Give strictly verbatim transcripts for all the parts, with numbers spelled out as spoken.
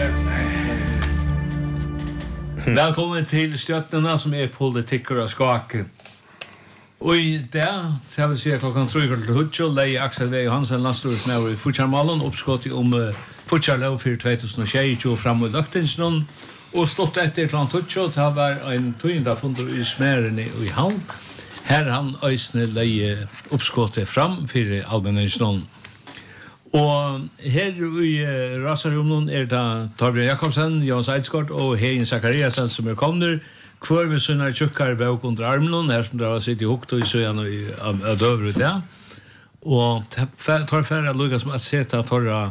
Velkommen til Stjøttene som er politikker og skake. Og i dag, jeg vil si klokken tre til Hutjo, leie Aksel V. Johansen landstort med i Futjarmalen, oppskått om uh, Futjarlov for tjuetusen tjue fram mot Løgtingsnån, og stått etter klant Hutjo, det var en tøyende fundet i Smærene og i Havn. Her han øysene leie oppskåttet fram for Almenningsnån. Og her i uh, Rasarumnon er det Torbjørn Jakobsen, Jons Eidsgård og Hein Zakariasen som er kommet. Kvar vi sønner tjukkere bøk under armen, her som dere har sittet i hukt og i søen og av døver ut det. Og tar færre lukket som at sette torra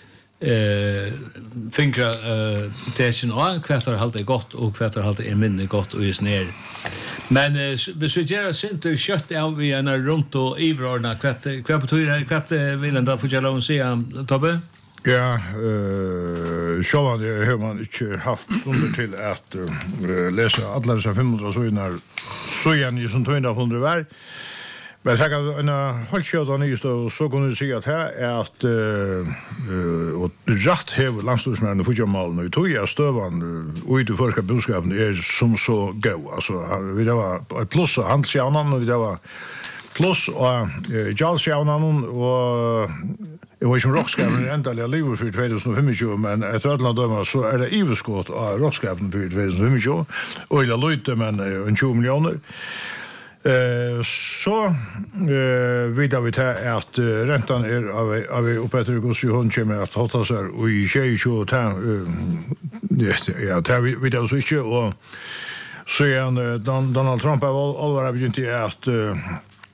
eh, fingre eh, tesjen av, hvert har hatt det godt og hvert har hatt det er minne godt og is ned. Men eh, hvis vi gjør sint kjøtt av vi en rundt og iverordene, hva betyr det? Hva vil en da fortelle om å si, Tobbe? Ja, uh, sjåvan det har man ikke haft stunder til at uh, lese alle disse fem hundre søgner søgner som två hundre hver. Men jeg tenker at en halvkjøtt av nyeste, så kunne du si at her er at uh, uh, og rett hever landstorsmærende Futjarmalen og i tog er støvan uh, og i det første budskapen er som så gøy. Altså, vi det var et pluss av handsjavnen, og vi det var pluss av uh, jalsjavnen, og jeg var ikke om rockskapen er endelig av livet for tjuetusen tjuefem, men etter alle dømer så er det iveskått av rockskapen for tjuetusen tjuefem, og jeg løyte, men en tjue millioner. Uh, så uh, vidar vi til at uh, rentan er av, av oppetter gos i hånd kommer at holde seg og i tjue til uh, ja, til vidar vi ikke, og så er han, uh, Donald Trump har alvor begynt i at uh,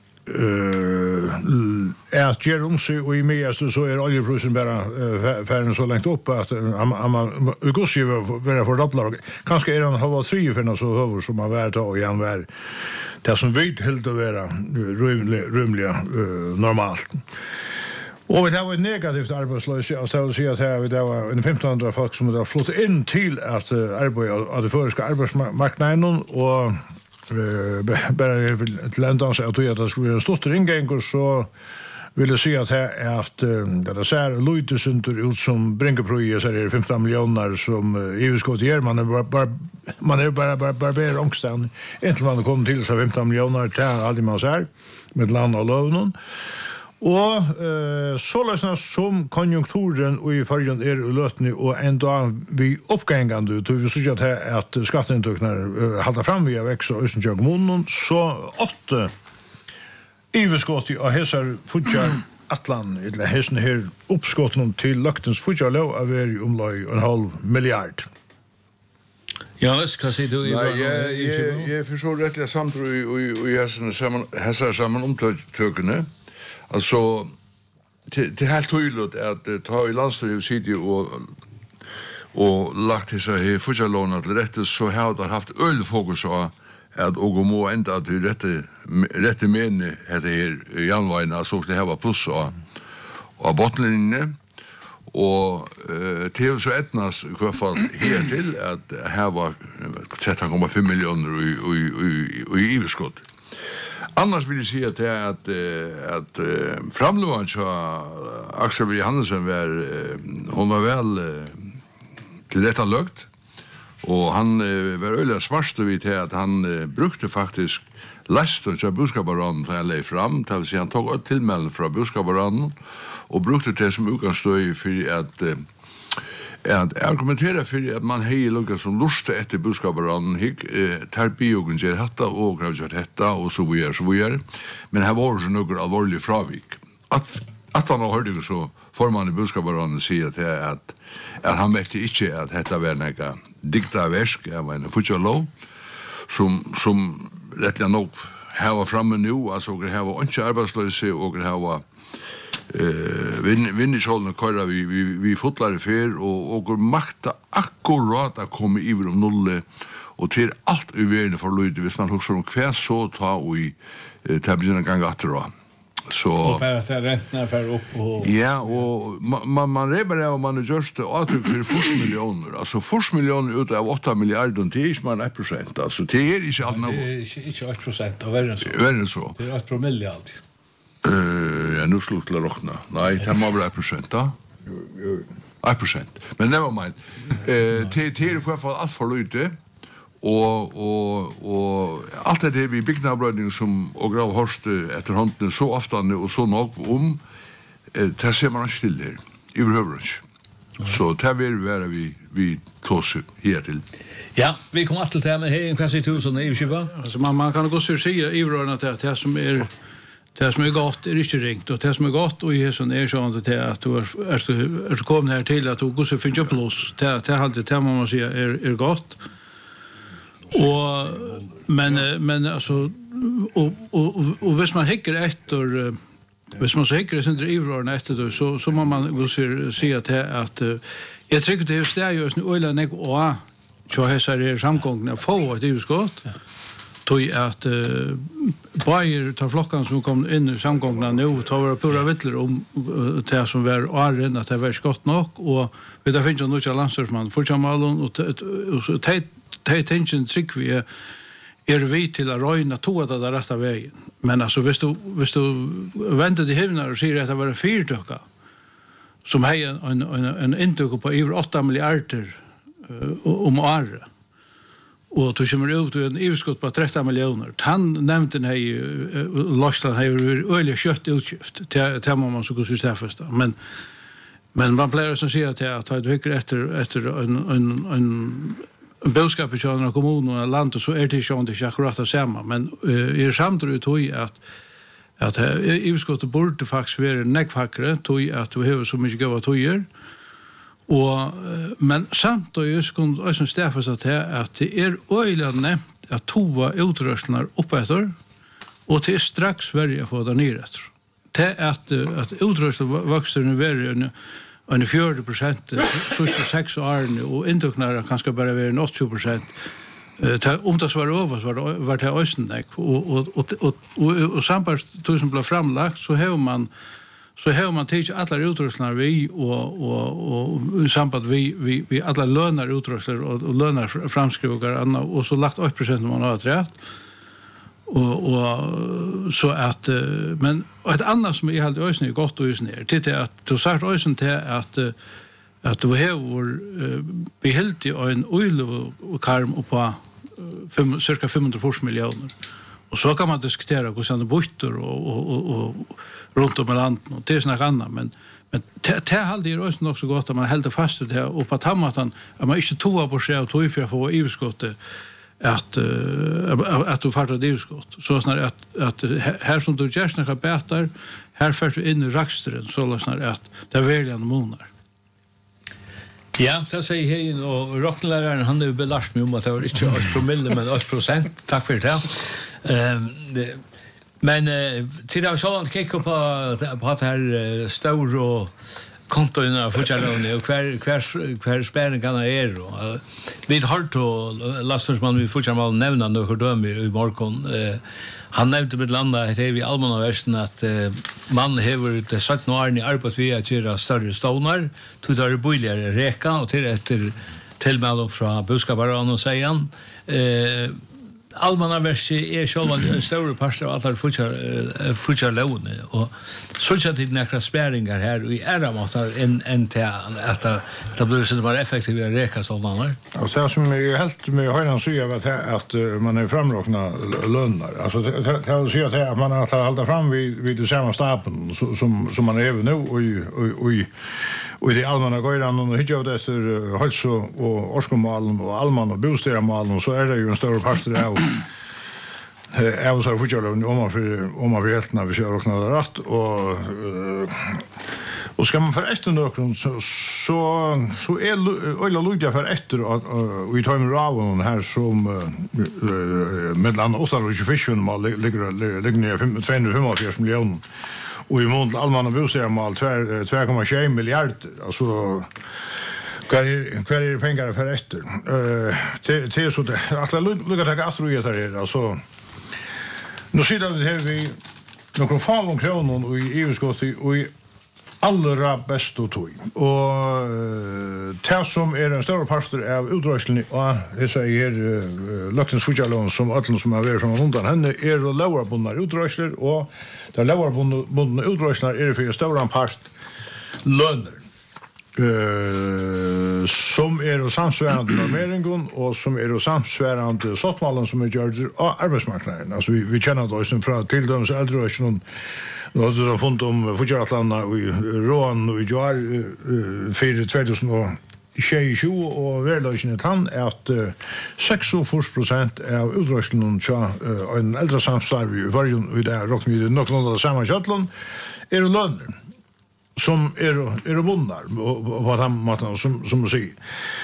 Uh, at gjør om seg og i mest så er oljeprisen bare uh, færden så lengt opp at han Augusti vil være fordoblet kanskje er han halva tre for noe så høver som han vært og igjen vær det som vidt helt å være rymlig uh, normalt. Og vi har et negativt arbeidsløs, altså jeg vil si at her vi har en femten hundre folk som har flott inn til at uh, arbeide av det føreske arbeidsmarknaden og Uh, bare til enda seg at det skulle være en stort ringgenger, så vil jeg si at her er at uh, det ser løytesunter ut som brinkeprøye, så er det femten millioner som uh, I V skott gjør. Man er bare bar, man er bare bar, barber ångsten inntil man er kommet til seg femten millioner til alt man ser, med land og lovnen. Og uh, så løsene som konjunkturen og i fargen er uløtende og enda vi oppgangende til vi synes at, at skatteinntøkene uh, halter frem via veks og Østensjøk måneden så åtte iveskått og hesser Futjar Atlan eller hessen her oppskåttene til Løgtens Futjarlov er vi omlag en halv milliard. Ja, hva sier du? Nei, jeg, jeg, jeg forstår rettelig samt i hesser sammen omtøkene. Altså, det er helt tydelig at uh, ta i landstyret sitter og, og lagt disse her Futjarlånene til rette, så har det haft ølfokus av at og må enda til rette, rette mene etter her janveien, så det her var pluss av, av bottenlinjene, og uh, til så etnas i hvert fall her til at her var tretton komma fem millioner i, i, i, i iveskott. Annars vill jag säga att att att uh, framlågan så Axel V. Johansen var uh, hon var väl uh, till detta lögt och han uh, var öliga svarst vid till att han uh, brukte faktiskt last och så buskabaran till att lägga fram till sig han tog ett tillmälen från buskabaran och brukte det som utgångsstöj för att uh, att argumentera för att man hej lukar som lust efter buskabaran hick tar biogen ger hatta och gravjar detta och så vidare så vidare men här var det några allvarliga fravik att att han hörde så får man i buskabaran säga att att att han märkte inte att detta var några dikta verk av en Futjarlov som som rättligen nog här var framme nu alltså det här var inte arbetslösa och det här var Eh vinn vinnisholna køyra vi vi vi fotlare fer og og makta akkurat at komme iver om nulle og til alt uverende for lyde hvis man husker om hver så ta og i til begynne gang atter så og bare at rentene fer opp og ja og man man reber av man just attrykk for fyrre millioner altså fyrre millioner ut av åtta milliarder til is man ett procent altså det er ikke alt nå det er ikke ett procent av verden så verden så det er ett promille alt. Uh, ja, nu slutt til å råkne. Nei, det må være ett prosent da. ett procent. Men never mind. Eh till till för fall allt för lite och och och allt det vi byggnadsbrödning som och grav horst efter handen så ofta och så nog om eh där ser man still där i övrigt. Så tar vi vara vi vi tås här till. Ja, vi kommer alltid till med här kanske tusen i tjugo. Alltså man man kan gå så säga i övrigt att det som är det som är gott är inte ringt och det som är gott och är sån är sånt att att du är är är kom här till att du går så finns ju plus det det har det man måste säga är är gott. Och men men alltså och och och visst man häcker efter visst man så häcker det inte i övrigt efter då så så man man går så se att att jag tycker det är just det just nu eller nek och så här så är samgångna få det är ju gott. Tog att uh, Bayer tar flockan som kom in i samgångna nu tar våra pura vittler om uh, det som var åren att det var skott nog och vi där finns ju några landstorman för Jamalon och så te tension trick vi är vi till att röna två att det rätta vägen men alltså visst du visst du väntar till himlen och ser att det var fyrtöka som har en en en intök på över åtta miljarder uh, om året. Och då kommer ut en överskott på tretton miljoner. Han nämnde den här Lochland har ju öliga kött utskift till till man så går system först. Men men man plejer att säga att att det höger efter efter en en en en boskap i Tjörna kommun och land och så är det ju inte akkurat det samma men är samtidigt tog att att överskottet borde faktiskt vara neckfackare tog att vi har så mycket gåva tojer. Och men samt och just kun och som Stefan att att det är öliga nämnt att tova utrustningar uppåt och till strax Sverige får där ner efter. Det att att utrustningen växer nu värre en en fyrtio procent så sex år och intoknar kanske bara vara åttio procent. Eh om det var över så var var det östnäck och och och och och sampars tusen blev framlagt så har man så har man tagit alla utrustningar vi och och och i samband vi vi vi alla lönar utrustningar och, och lönar framskrivar och så lagt åtta procent man har rätt och och så att men ett annat som är helt ösnigt gott och ösnigt till det att du sagt ösen till att att du har behållit en oil och karm och på fem cirka femhundrafyrtio miljoner. Och så kan man diskutera hur såna bottor och och och runt om i landet och det är såna annat men men det det håller ju också nog så gott att man håller fast det här och på tammatan att man inte tog på sig och tog för att få överskottet att uh, att du fartar det överskott så snart att att här som du gärna kan bättre här för du in i rakstren så snart att det väl månader. Ja, det säger här och rockläraren han är ju belast med om att det var inte åtta promille men åtta procent. Tack för det. Ehm men till det så att kicka på på det här stor och kontoina fortsätter och kvar kvar kvar spärringarna är och vi har hört Lastorsman vi fortsätter mal nämna några döm i morgon. Han nämnde med landa att vi allmänna versen att man har det sagt några i arbetet vi att göra större stonar till där boiler reka och till efter tillmälo från boskaparan och sägan eh allmänna versen är så en stor pastor att alla fortsätter fortsätter lån och så så att det några spärringar här och i era matar en en till att det blir så det var effektivare reka stonar. Och så som är helt med höjden så är det att man är framräkna lönar. Alltså det kan säga att man har hållit fram vid vid det samma stapen som som man är nu och och och i det allmänna gården och hit jag efter hälso och årskomalen och allmän och bostädermalen så är det ju en större pastor av jag så fortsätter om man för om man vet när vi kör och när det rätt och och ska man för efter någon så så så är eller lugna för efter att vi tar med raven här som med landa och så tjugofem mal ligger ligger ner tvåhundrafemtioåtta miljoner och i mån allmänna bostädermal två komma sju miljarder alltså kvar är kvar är pengar för efter eh till till så det alla lugna ta gastrojet här alltså nu sitter det här vi några få kronor och i överskott och i allra bästa tog och det som är en större pastor av utrustningen och det säger Luxens Fujalon som alla som har varit från undan henne är och lower bundna utrustningar och det lower bundna utrustningar är för stora past löner Uh, som er og samsværende normeringen, og som er og samsværende sottmalen som er gjort av arbeidsmarknaden. Altså, vi, vi kjenner det også fra tildøms eldrøysjonen. Nå har du funnet om Fudjaratlanda i Råan og i Joar uh, for tjuetusen tjue, og verløsningen han er at uh, seksogfyrre prosent av utrøysjonen til uh, en eldre samstarv i varjen, og det er råkmide nok noen av det samme kjøtlen, er jo lønner som er er bondar på den måten som som man sier.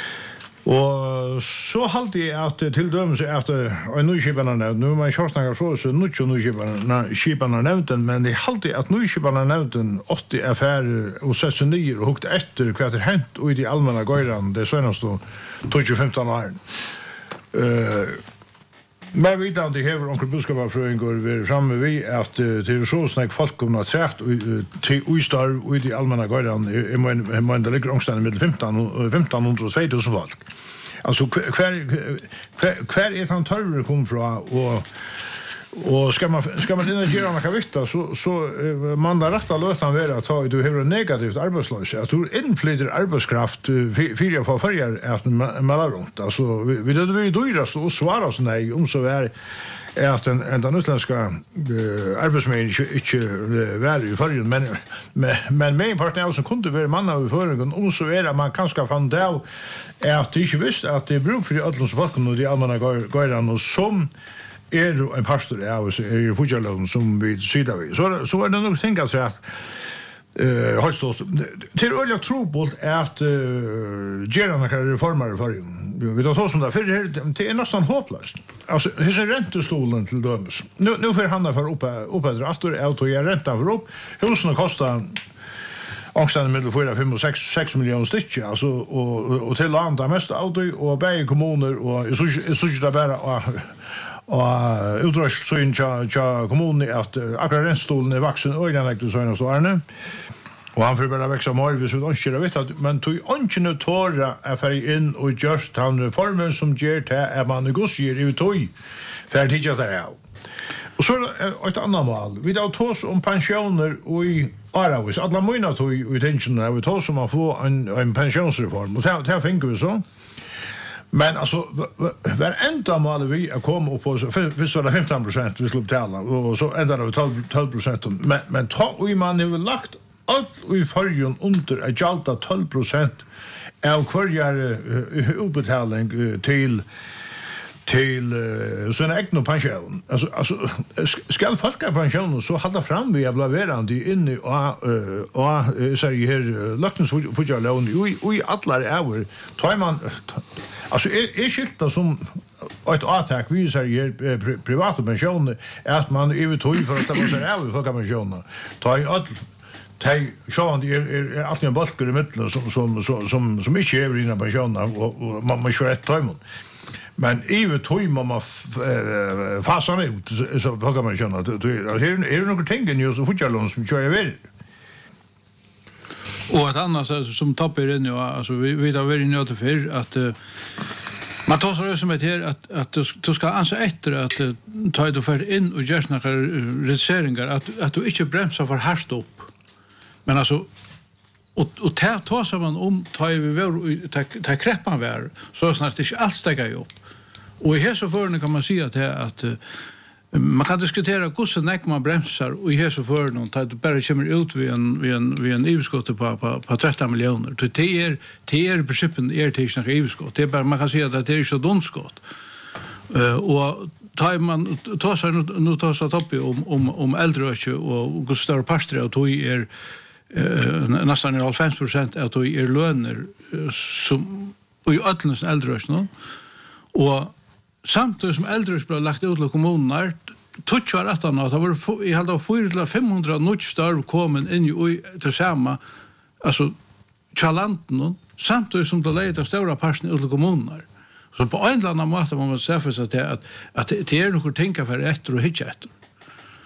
Og så halte jeg at til dømes at en nøyskiperne nevnt, nå er man kjørsnakker fra så nøyskje nøyskiperne nevnt, men jeg halte at nøyskiperne nevnt åtti affærer og sett seg nye og hukte etter hva det hent ut i allmänna gøyrene det søneste tjue til femten år. Uh, Men vi vet det hever onkel budskapafrøyngur vi framme vi at uh, til så snakk folk om at trekt til uistar ut i allmänna gøyran jeg mener det ligger ångstene mellom femten hundre og två tusen folk. Altså hver, hver, hver er han tørre kom fra og Og skal man skal man innan gjøre noe viktig, så så uh, man da rett og slett være at du har en negativt arbeidsløse. At du innflytter arbeidskraft fire for førjer at melder rundt. Altså vi vi det blir dyrast og svara sånn nei om så er at en en den utländska uh, arbeidsmenn ikke ikke uh, være i førjen, men men men med partner som kunde være mann av førjen om så er at man kanskje fann det er at de ikke visste at det er bruk for de ødlens folkene og de allmänna gøyrene som er en pastor av oss er i Fudjarloven som vi sitter vi. Så, så er det nok tenkt seg at uh, høystås, til øyla trobult er at uh, gjerane kan reformer i fargen. Vi tar så som det, for det er nesten håpløst. Altså, det er rentestolen til dømes. Nå, nå får han for opp, opp etter atter, jeg tog jeg renta for opp. Husene kostet ångstene mellom fyra, fem og seks millioner stykker, altså, og, og, og til andre mest av det, og begge kommuner, og jeg synes ikke det bare og, og utrøstsyn til kommunen at akkurat renstolen er vaksen øyne til søgn og stående. Og han får bare vekse om år hvis vi ønsker å vite, men tog ønskene tåre er ferdig inn og gjørst han reformen som gjør til at man i godsgir i tog, for det ikke er av. Og så er det et annet mål. Vi har tås om pensjoner og i Aravis. Alla måneder tog i tensionen har vi tås om å få en, en pensjonsreform, og det finner vi så. Men alltså var enda målet vi att komma upp på först var det femton procent vi skulle betala och så ända det tolv procent men men ta och man har lagt allt i förrjun under att jalta tolv procent av kvarjar utbetalning till till uh, såna egna pension. Alltså alltså skall folk ha pension så hålla fram vi jävla verande inne och och så här laktens för lån i i alla år tar man alltså är skilta som ett attack vi säger privata pensioner att man övertog för att det måste är för pensioner ta i all tej sjön det är är alltid en balk i mitten som som som som inte är i pensioner och man måste rätt tajmon. Men even tog man man fasen ut så vad man känna att här är det några ting ju så Fudjarlån som kör över. Och att annars som toppar in ju alltså vi vi har varit nöjda för att uh, man tar så som det här att att du ska anse efter att uh, ta det för in och göra några reduceringar att att du inte bromsar för hårt upp. Men alltså och och tar tar så man om tar vi väl ta kreppan vär så snart det inte alls stiga upp. Och i hesa förne kan man säga att att uh, man kan diskutera hur så näck man bromsar och i hesa förne tar det bara kommer ut vid en vid en vid en överskott på på på tretton miljoner. Det är det är principen är det inte överskott. Det är bara man kan säga att det är så domskott. Uh, och tar man tar så nu tar så topp om om om äldre och hur stor pastor och tog är uh, nästan fem procent av tog är löner uh, som och i öllens äldre nu. Och samtidigt som äldre blev lagt ut till kommunerna touchar att han att det var i halva fyra till femhundra nutchstar kommen in i till samma alltså chalanten samtidigt som det leder stora parten ut till kommunerna. Så på en eller annan måte må man se för sig att att att det är något tänka för efter och hitcha efter.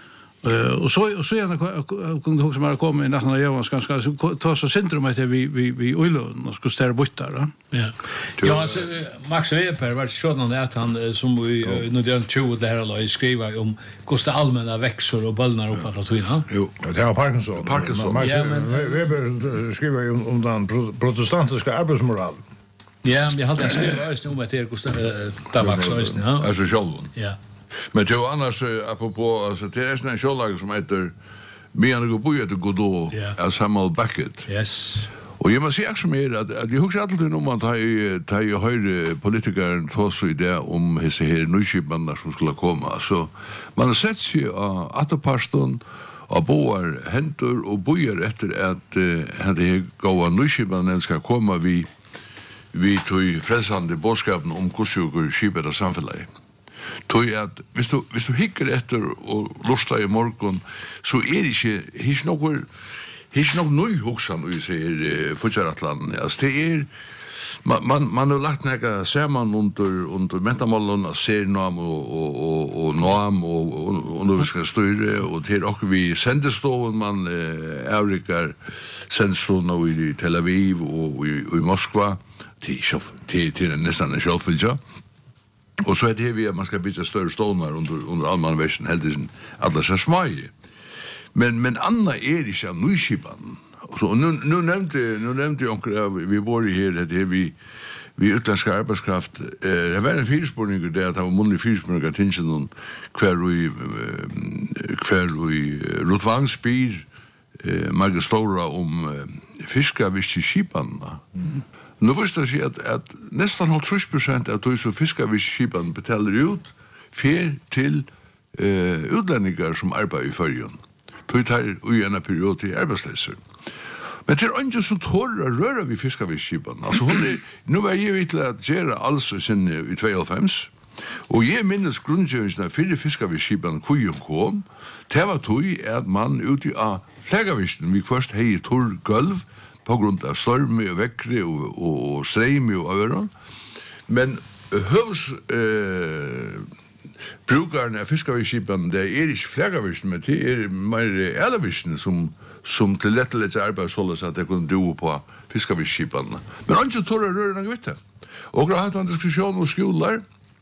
Uh, och så och så gärna kunde också bara komma in när jag var ganska så ta så centrum att vi vi vi Ullön och skulle ställa bort där. Ja. Ja, alltså Max Weber var sådant att han som vi nu det tjugo det här alla skriva om kosta allmänna växor och ballnar upp att ta. Jo, det har Parkinson. Parkinson. Max Weber skriver om om den protestantiska arbetsmoral. Ja, jag hade skrivit just om att det kosta tabaksösten, ja. Alltså själv. Ja. Men det var annars, apropå, alltså det är en sjålag som heter Mian och Boja till Godot, av Samuel Beckett. Yes. Och jag måste säga också mer att, att jag huskar alltid om att ta i höjre politikern ta så idé om hese här nyskipanna som skulle komma. Så man har sett sig av Attoparston av boar hentor och bojar efter att uh, det här gåva nyskipanna ska komma vi vi tog frälsande bådskapen om kursjukur skipet av samfället. Tog at hvis du hvis du hikker etter og lusta i morgon så er det ikke ikke noe ikke noe ny hoksan og sier futjaratland altså det er man man man har lagt nega saman under under mentamålen og ser nam og og og og nam og og når vi skal styre og til og vi sendestoven man Eurikar sendestov i Tel Aviv og i, i Moskva til til til nesten en sjølvfylja. Och så är det vi att man ska bygga större stålar under under allmänna vägen helt det alla så smaj. Men men Anna är det ju nyskipan. Och så nu nu nämnde nu nämnde jag vi bor här det vi vi utländska arbetskraft eh det var en fyrspårning där att ha munlig fyrspårning att tänka någon kvar i kvar i Rotvangsbyr eh Margaret Stora om fiskar vid skipan. Nu visste jag att, att nästan halvtrys procent av de som fiskar vid skipan betalar ut för till eh, utlänningar som arbetar i färjan. Det tar i en period till arbetslösa. Men det är inte så torra röra vid fiskar vid skipan. Alltså hon är, nu var jag vid till att göra alls sen i tjugohundrafem. Och jag minns grundgöringsna för det fiskar vid skipan kujon kom. Det var tog att man ute av flägavisten vi först hej torr gulv på grund av storm och väckre och, och, och ström och öron. Men hövs eh, brukarna av fiskaviskipen, det är inte flägavisten, men det är mer elavisten som, som till lätt lätt arbetshållas att det kunde do på fiskaviskipen. Men inte torra rörarna gvitt. Och jag har haft en diskussion om skolar.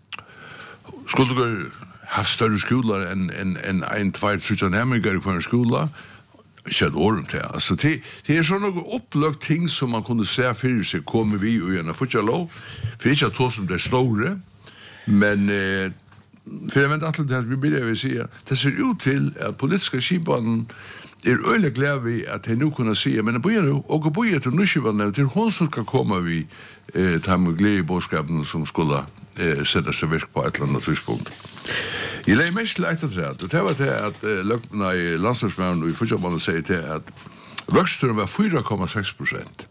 Skulle du ha större skolar än en, en, en två, tre närmare för en skola? Ikke et år om det. Altså, det, det er sånn noen opplagt ting som man kunne se for seg kommer vi og gjerne fortsatt for ikke at to som det er store, men eh, for jeg vet alltid at vi blir vil si det ser ut til at politiske skipanen er øyelig glad vi at de nå kunne si men jeg bor nå, og jeg bor til nyskipanen til hun som skal komme vi eh, ta med glede i bådskapen som skulle eh, sette seg virk på et eller annet tidspunkt. Jeg legger mest til etter det, og det var det at uh, løgtene i landslagsmannen og i fortsattmannen sier til at vøksturen var fyra komma sex procent.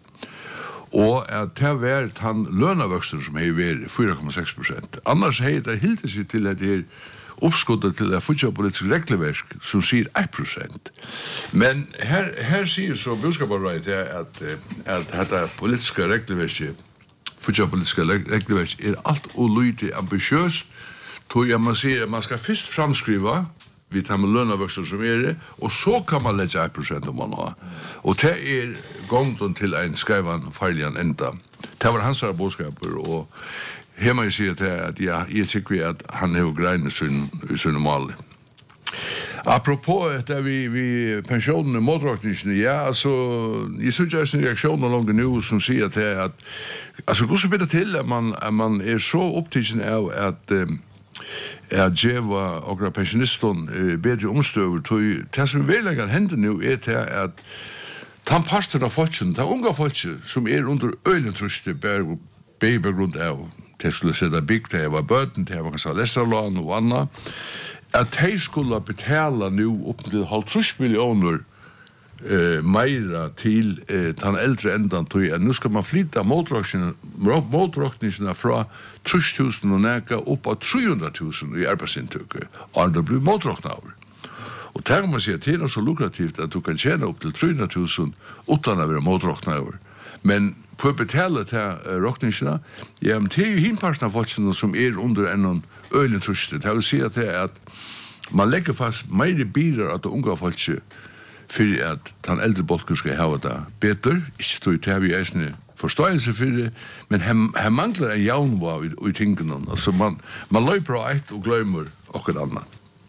Og at det var han lønavøksturen som har vært fyra komma sex procent. Annars har det hildt seg til at det er oppskuddet til at fortsattpolitisk regleverk som sier ett procent. Men her, her sier så budskapet at, at dette politiske regleverket, fortsattpolitiske regleverket er alt ulydig ambitiøst. Tog jag man säger man ska först framskriva vi tar med lönavöxter som är det och så kan man lägga ett procent om man har. Och det är gången till en skrivan färjan ända. Det var hans bådskaper och hemma jag säger att jag, jag tycker att han har grejt i sin, i sin mål. Apropå att vi, vi pensionen och måldragningen, ja, alltså, jag synes jag en reaktion långt nu som säger att, det, att alltså, hur så blir det till att man, att man är så upptagen av att att geva och pensioniston eh, bättre omstöver till det som väl händer nu är det att tan pastorna fortune ta unga folket som är under ölentruste berg babygrund av det skulle sätta big det var börden det var så läsarlån och annat att de skulle betala nu upp till halvtrys miljoner eh meira till eh, den äldre ändan till att nu ska man flytta motorrockningen motorrockningen från tre tusen och näka upp på trehundra tusen i arbetsintöke och det blir motorrocknaver. Och där man säger till är så lukrativt att du kan tjäna upp till trehundra tusen utan att vara motorrocknaver. Men på betala till uh, rockningarna, ja, men det är ju hinparten av folken som är under en ölentrustet. Det vill säga att det är att man lägger fast mer bilar att unga folk för att den äldre bolken ska ha det bättre. Inte tror jag vi är snö förståelse för det, men hem hem manglar en jaun var i i tingen. Alltså man man löper ett och glömmer och ett annat.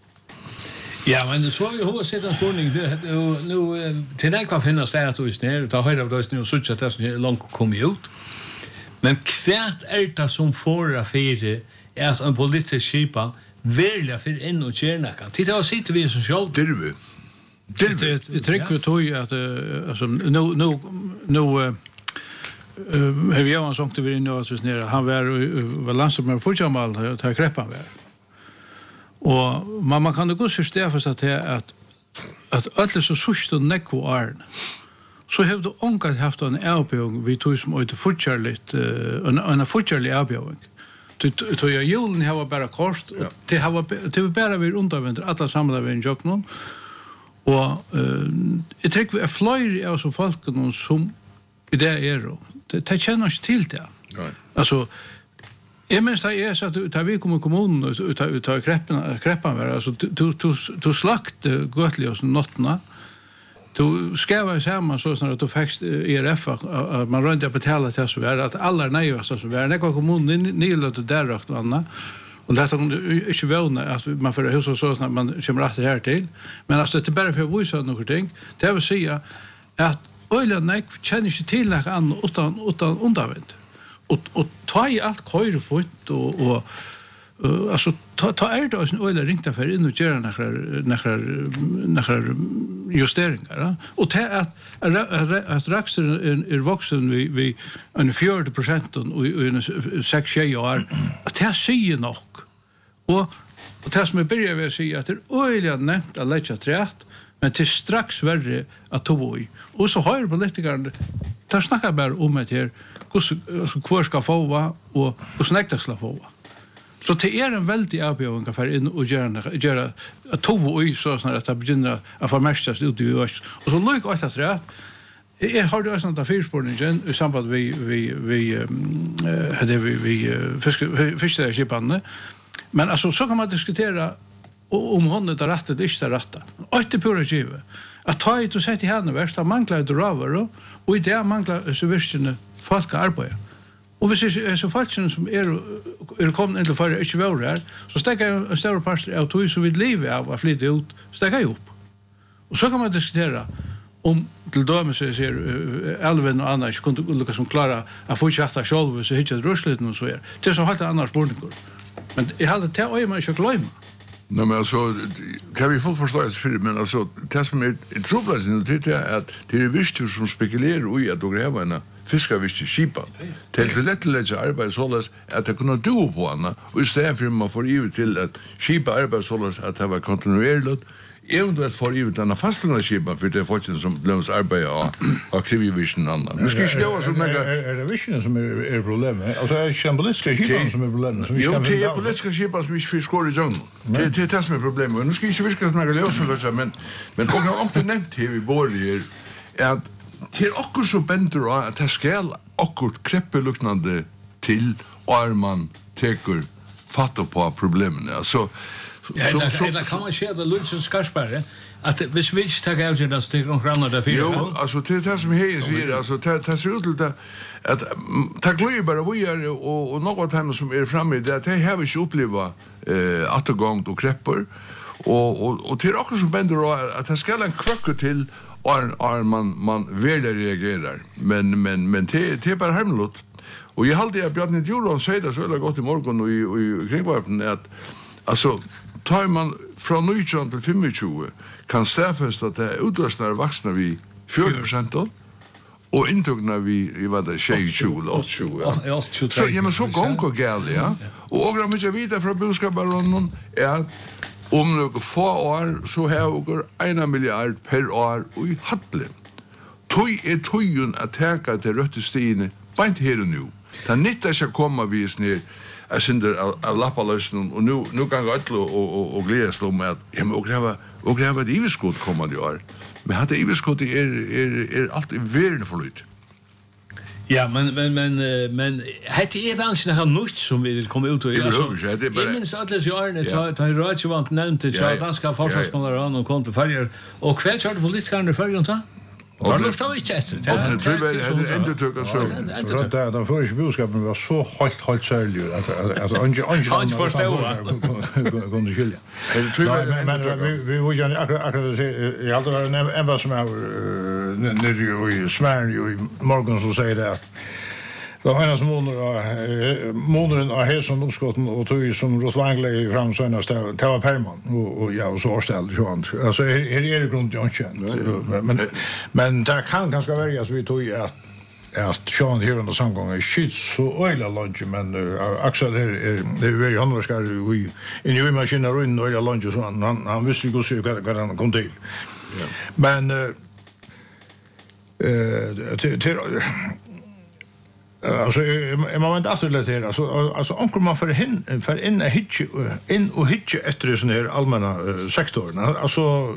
Ja, men så vi har sett en spårning nu nu till när kvar finnas där att just när ta höra då nu så att det långt kommer ut. Men kvärt är det som får affärer är att en politisk skipan välja för in och tjäna kan. Titta och sitter vi så själv. Det är vi. Det är ett trick vi tog att alltså nu nu nu har vi ju sagt vi nu att så nere han var var landsam med fotboll ta kreppan var. Och man man kan det gå så stäfast att att att alla så sust och nekko är. Så har du onkat haft en erbjudning vi tog som ut fotboll lite en en fotboll erbjudning. Du du jag julen har bara kost och det har det bara vi undervänder alla samla vi en jock någon. Och jag tycker vi är flyr av så folk som i det är då. Det känner sig till det. Nej. Alltså jag minns det är så att tar vi kommer kommunen och tar tar kreppan kreppan var alltså du du du slakt götlig och nottna. Du ska vara samma så att du fick E R F att man runt att betala till så är att alla nöjast så är det kommunen ni låter där rakt vanna. Och det är inte väl att man får husa så att man kommer rätt här till. Men alltså det är bara för att visa något ting. Det vill säga att ölen känner sig till något annat utan, utan undervänd. Och, och ta i allt köjr och fort och, och uh, alltså ta, ta är det en ölen ringta för in och göra några justeringar. Ja? Och det är att, att raxen är, är vuxen vid, vid en fjärde procenten och en sex tjej år. Att det säger nog. Och, och det som jag börjar med att säga att det är öjliga nämnt att lägga trätt, men det är strax värre att ta i. Och så har politikerna, där snackar bara om att här, hur ska få vara och hur snäckta ska få vara. Så det är en väldigt erbjudning för in och göra, göra att ta i så att det begynner att förmästas ut i oss. Och så lycka att det rätt. Jag har ju sånt där fyrspårningen i samband vi vi vi hade vi vi fiskade skipanne. Men alltså så kan man diskutera om hon det rätt eller inte rätt. Och det pura givet. Att ta it och sätta i henne värsta manglar det raver och i det manglar så visst folk arbete. Och vi ser så faktiskt som är är kommer inte för inte väl där så stäcker en större part av tog så vid liv av att flytta ut stäcka ihop. Och så kan man diskutera om till dömes så ser Elven och Anna kunde lucka som klara att få chatta själv så hittar ruslet och så är. Det är så helt annars bordningar. Men jag hade det oj man ska glömma. Nej, men alltså kan vi full förståelse för men alltså det som är trubblas nu det är att det är visst som spekulerar i att då gräva en fiskar visst skipa. Till det lättlägga arbete så att det kunna do på andra och istället för man får ju till att skipa arbete så att det var kontinuerligt eventuellt får ju den fastläggande skipa för det folk som löns arbete och krivivision annan. Nu ska jag slå så mycket är det visionen som är är problemet. Alltså är det politiska skipan som är problemet som vi ska Jo, det är politiska skipan som vi fiskar i jungen. Det det är det som är problemet. Nu ska jag inte virka som jag löser men men och om det nämnt här vi bor här är till också så bänder att det ska akkurat kreppeluknande till och man tekur fatta på problemen. Alltså ja, så så det kan man se det Lunds Skarsberg att hvis vi inte tar av det så tycker de grannar där för. Jo, alltså det det som här säger alltså det det ser ut till att ta glöj bara vi är och och något hem som är framme det att det har vi uppleva eh återgång och kreppor och och och till också som bänder att det ska en kvöcke till och man man vill reagerar men men men det det är bara hemlott och jag hade jag Björn Djuron säger det så eller gott i morgon och i kringvarpen att alltså tar man från nitton till tjugofem kan stäffast att det utlösnar vuxna vi fyra procent och intugna vi i vad det tjugo eller åttio. Så jag men så gång och gal ja. Och om jag vidare från boskaparon är om några få år så har vi en miljard per år i hattle. Tøy er tøyen at teka til røtte stiene, bare ikke her og nu. Det nytter ikke komme vi ner jeg synder av lappaløsene, og nu, nu kan jeg øtle og, og, og glede slå med at jeg må greve, og greve et iveskott kommende år. Men at det iveskottet er, er, er alltid verende forlytt. Ja, men men men men hette är vanligt att något som vi kommer ut och alltså. Jag minns att det är ju ta ta rage vant nämnt att jag danska försvarsmålare och kom till färger och kväll körde politikerna i färgen ta. Och då står vi chester. Det tror jag det ändå tog oss så. Så där där för ju budskapen var så halt halt sälj att alltså anje anje Hans förstå. Kunde skilja. Det tror jag men vi vi vill ju akkurat säga jag hade varit en vad som är när ju i Sverige ju i morgon så säger det att då hennes månader månaden är här som uppskotten och tog som Rosvangle fram så nästa det var Perman och och ja och så ställde ju han alltså här är det grund jag känner men men det kan ganska välja så vi tog att att Sean här under samgången skjuts så öla lunch men Axel här är det är väldigt handlarskar vi in ju maskinen runt öla lunch så han han visste ju så vad han kom till men eh till alltså är man inte attraktivt alltså alltså onkel man för hin för in a hitch in och hitch efter sån här allmänna sektorn alltså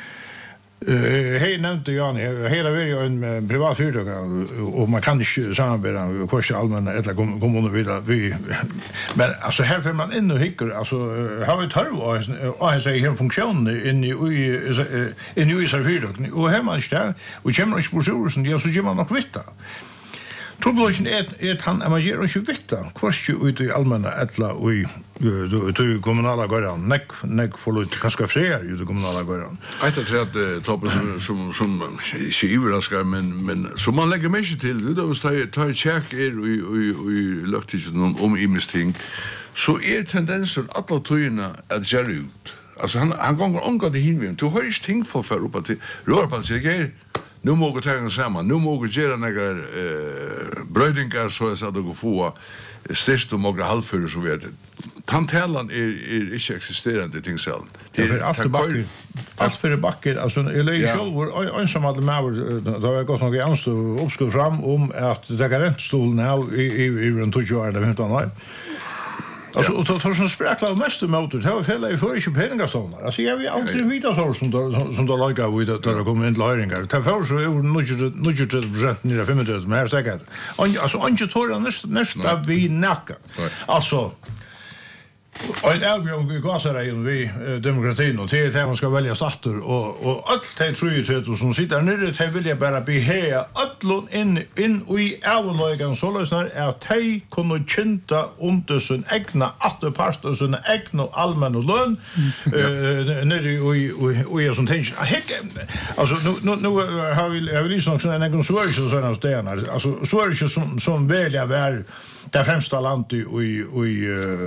eh hej nämnde Jan hela vi är en privat företag och man kan inte samarbeta med kurser allmänna eller kommuner vidare vi men alltså här för man in och hickar alltså har vi tar och jag säger hela funktionen in i in i servering och här man står och kommer och spårar så så man nog vita. Troblosen är är han är man ger och ju vita kvast ju ut i allmänna ettla och i du kommunala gården neck neck för lite kanske fler ju det kommunala gården. Jag tror att toppen som som är överraskande men men som man lägger mycket till då måste jag ta check är och och och lukten om investing så är tendensen att alla tyna att göra ut. Alltså han han går omgå det hinvin. Du har ju ting för för upp till rör på sig. Nu må vi ta en samman, nu må vi göra några eh, brödingar så att det går få störst och några halvfyrer så vidare. Tantälan är, är inte existerande ting selv. Det är allt backen. Allt för backen, alltså jag lägger själv en som hade med då har jag gått några anstå uppskott fram om att det är rentstolen här i i i runt tjugo år det finns då nej. Alltså och så för sån spräckla mest motor det var fel i för inte pengar såna. Alltså jag vill aldrig vita så som som då lika vid att det kommer in läringar. Det för så nu nu ju det present ni fem minuter mer säkert. Alltså inte tar nästa nästa vi nacka. Alltså och det är ju vi går så där vi demokratin och det är man ska välja stater och och allt det tror ju som sitter nere det vill jag bara be här allon in in i avlögan så lösnar är te kunna känta under sin egna attepart och sin egna allmänna lön nere i och och sånt tänk alltså nu nu har vi har vi liksom en egen svårighet så såna stenar alltså svårighet som som välja vär det främsta landet i i i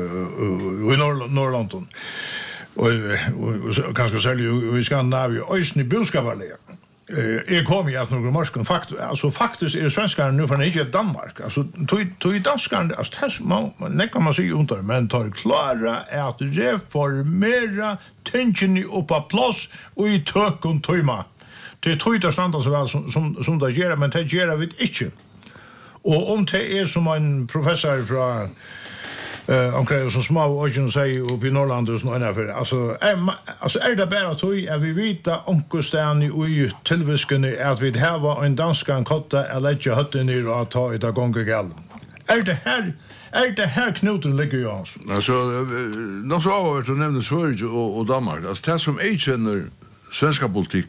i Norrland och och kanske sälja i Skandinavien och i boskaparliga. Eh kommer ju att några marsken faktiskt alltså faktiskt är svenskarna nu från inte Danmark alltså tog tog danskarna alltså test man kan man se under men tar klara att reformera tension i uppa plats och i tökon tøyma. Det tror jag stannar så väl som som som det gör men det gör vi inte. Och om det är som en professor från eh omkring så små och ju säger upp i Norrland och såna där alltså är alltså är det bara så är vi vita onkostan i tillvisken att vi här var en danskan kotta eller inte hade ni att ta i det gånga gal. Är det här är det här knuten ligger ju alltså. Alltså någon så har vi nämnt Sverige och och Danmark. Alltså det som är känner svenska politik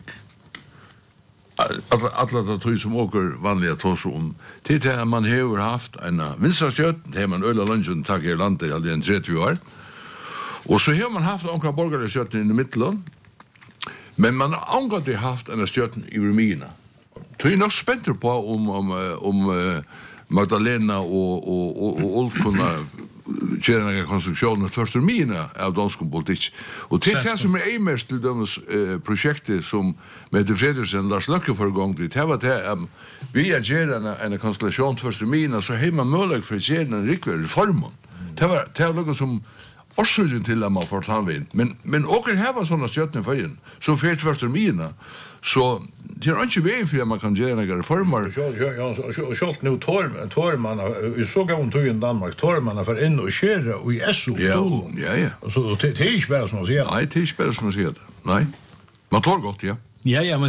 alla alla de tror som åker vanliga tors om det är man har haft en vinststjärn det har man ölla lunchen tag i landet alltså en trettio år och så har man haft några borgerliga stjärnor i mitten men man har angått haft en stjärn i Rumina tror ju nog spänt på om om om Magdalena och och och Ulf kunna göra en konstruktion för Rumina av dansk politik och det är som är mest till deras projekt som med de Frederiksen Lars Løkke för gång det var det vi är göra en konstellation för Rumina så hemma möjligt för att göra en riktig reform det var det var något som orsöken till att man får ta vin men men åker här var såna stjärnor för in så för för Rumina så det är inte vägen för att man kan göra några reformer. Ja, och skalt nu tar tar man vi såg om tog i Danmark tar man för in och köra och i S O. Ja, ja, ja. Och så det är inte bara som att säga. Nej, det är inte bara som att säga. Nej. Man tar gott, ja. Ja, ja, men det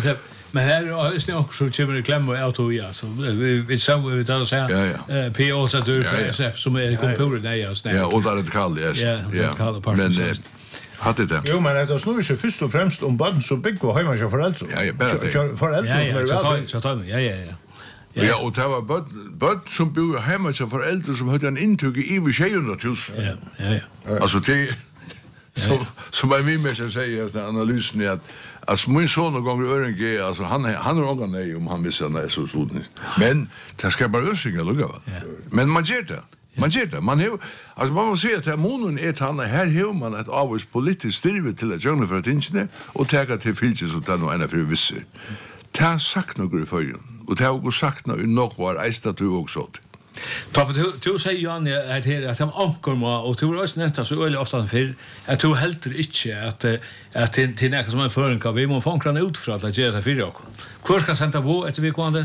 Men här är det också så kommer det klämma ut och ja så vi vi så vi tar så här P O så du för S F som är kontoret där jag snägt. Ja, och där det kallt yes. Ja, men hade det. Jo, men det snur sig först och främst om barn så big var hemma för föräldrar. Ja, ja, bara det. Föräldrar som är väl. Så tar ja ja ja. Ja, och det var bort bort som bor hemma så föräldrar som hade en intug i över sjuhundra tusen. Ja, ja ja. Alltså det så som jag vill mer säga att analysen är att alltså min son någon gång Örenge alltså han han har någon nej om han vill säga så så. Men det ska bara össinga lugga va. Men man gör det. Man gör det. Man har alltså man måste säga att monon är han här hur man ett avs politiskt styrve till att göra för att inte och ta till fylse så där någon för visse. Ta sagt några för ju. Och det har också sagt något nog var ästa du också. Ta för du du säger ju att det att han ankor och tror också nästa så öle ofta för jag tror helt inte att att till till något som en föring kan vi måste fånga ut för att göra det för dig. Hur ska sända på efter vi kommer.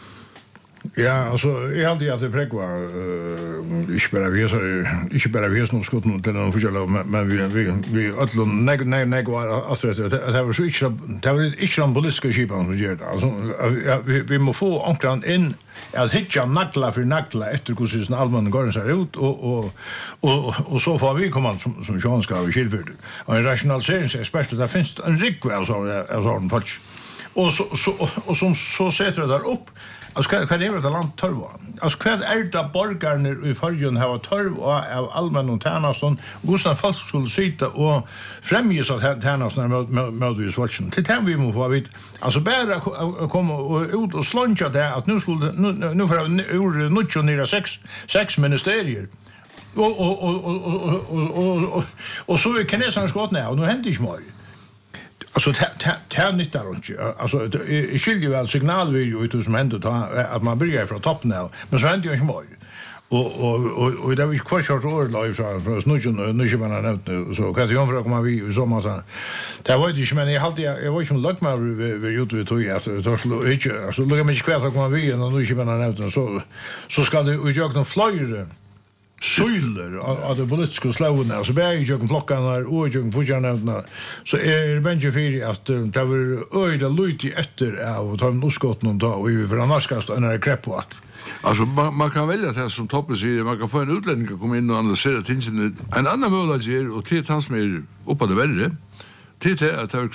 Ja, alltså jag hade ju att det präck var eh inte bara vi så inte bara vi som skott mot den officiella men vi vi vi alla nej nej nej var alltså det det var så inte det var inte en politiska skipan som gör det. Alltså vi vi måste få anklan in att hitta nackla för nackla efter hur syns allmänna går så ut och och och och så får vi komma som som Jean ska vi skilförd. Och en rationaliseringsexpert där finns en rik väl så alltså en patch. Och så så och som så sätter det där upp. Alltså kan kan det vara land tolv. Alltså kvad är det borgarna i förjun har tolv av allmän och tärnaston. Gustav Falk skulle sitta och främja så att tärnaston med med vi watchen. Till tem vi måste vara alltså bara komma ut och sluncha där att nu skulle nu nu för ur nutjo nere sex sex ministerier. Och och och och och och och så är kineserna skott ner och nu händer inte mer. Alltså det nyttar inte. Alltså det skiljer väl signalvideo ut som händer att man börjar från toppen nu. Men så händer ju inte mer. Och och och och det var ju kvar short order live från från snurren nu ska man nämnt nu så kan jag för komma vi så massa. Det var ju inte men jag hade jag var ju som luck med vi YouTube tog jag så så slå inte alltså lägga mig kvar så komma vi och nu ska man nämnt så så ska det ju jag någon flyer Söler av det politiska slåna så bär ju jag plocka när och jag pushar ner så är Benji Firi att det var öde luti efter av ta en skott någon dag och vi för annars ska stå när det krepp på att alltså man, man kan välja det som toppen säger man kan få en utlänning att komma in och analysera tingen en annan möjlighet är och till hans mer uppe det värre till det att det